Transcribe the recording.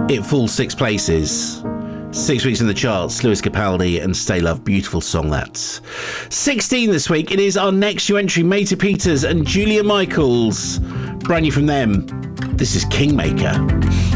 It falls 6 places. 6 weeks in the charts. Lewis Capaldi and Stay Love. Beautiful song, that's 16 this week. It is our next new entry, Mater Peters and Julia Michaels. Brand new from them. This is Kingmaker.